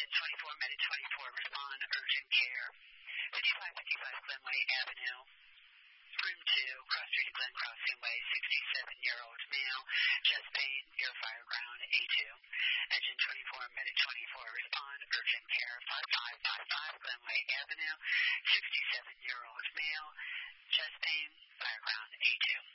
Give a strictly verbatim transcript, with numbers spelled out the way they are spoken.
Engine twenty-four, Medic twenty-four, respond, urgent care. fifty-five fifty-five Glenway Avenue, room two, Cross Street, Glen Crossing Way, sixty-seven-year-old male, chest pain, near fire ground, A two. Engine twenty-four, Medic twenty-four, respond, urgent care, fifty-five fifty-five Glenway Avenue, sixty-seven-year-old male, chest pain, fire ground, A two.